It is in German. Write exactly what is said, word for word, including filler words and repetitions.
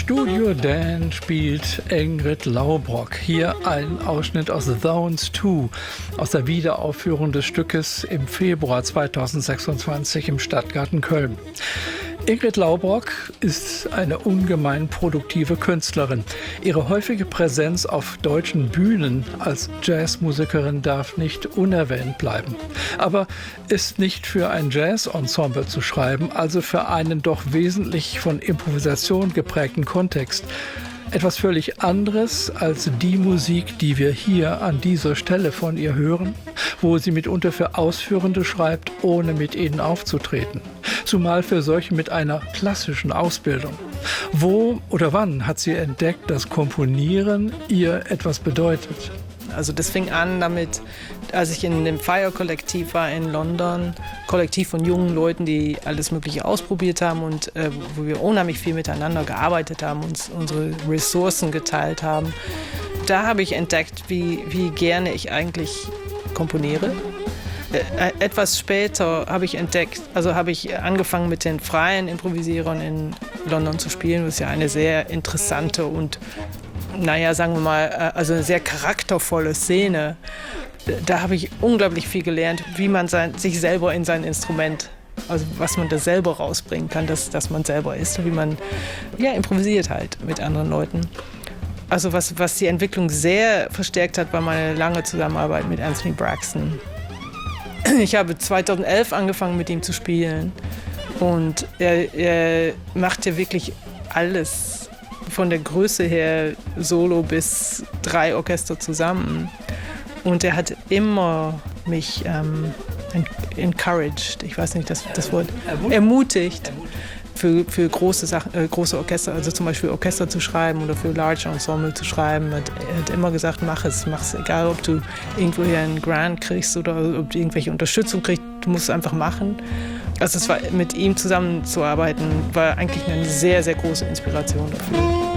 Studio Dan spielt Ingrid Laubrock. Hier ein Ausschnitt aus Zones zwei, aus der Wiederaufführung des Stückes im Februar zweitausendsechsundzwanzig im Stadtgarten Köln. Ingrid Laubrock ist eine ungemein produktive Künstlerin. Ihre häufige Präsenz auf deutschen Bühnen als Jazzmusikerin darf nicht unerwähnt bleiben. Aber ist nicht für ein Jazz-Ensemble zu schreiben, also für einen doch wesentlich von Improvisation geprägten Kontext. Etwas völlig anderes als die Musik, die wir hier an dieser Stelle von ihr hören, wo sie mitunter für Ausführende schreibt, ohne mit ihnen aufzutreten. Zumal für solche mit einer klassischen Ausbildung. Wo oder wann hat sie entdeckt, dass Komponieren ihr etwas bedeutet? Also das fing an damit, als ich in dem Fire-Kollektiv war in London, Kollektiv von jungen Leuten, die alles Mögliche ausprobiert haben und äh, wo wir unheimlich viel miteinander gearbeitet haben, uns unsere Ressourcen geteilt haben. Da habe ich entdeckt, wie, wie gerne ich eigentlich komponiere. Äh, etwas später habe ich entdeckt, also habe ich angefangen mit den freien Improvisierern in London zu spielen, was ja eine sehr interessante und naja, sagen wir mal, also eine sehr charaktervolle Szene. Da habe ich unglaublich viel gelernt, wie man sein, sich selber in sein Instrument, also was man da selber rausbringen kann, dass, dass man selber ist, wie man ja, improvisiert halt mit anderen Leuten. Also was, was die Entwicklung sehr verstärkt hat, war meine lange Zusammenarbeit mit Anthony Braxton. Ich habe zweitausendelf angefangen, mit ihm zu spielen und er, er macht ja wirklich alles. Von der Größe her Solo bis drei Orchester zusammen. Und er hat immer mich ähm, encouraged, ich weiß nicht das, das Wort, ermutigt, ermutigt für, für große, Sachen, äh, große Orchester, also zum Beispiel Orchester zu schreiben oder für Large Ensemble zu schreiben. Er hat immer gesagt, mach es, mach es, egal ob du irgendwo hier einen Grant kriegst oder ob du irgendwelche Unterstützung kriegst, du musst es einfach machen. Also es war, mit ihm zusammenzuarbeiten, war eigentlich eine sehr, sehr große Inspiration dafür.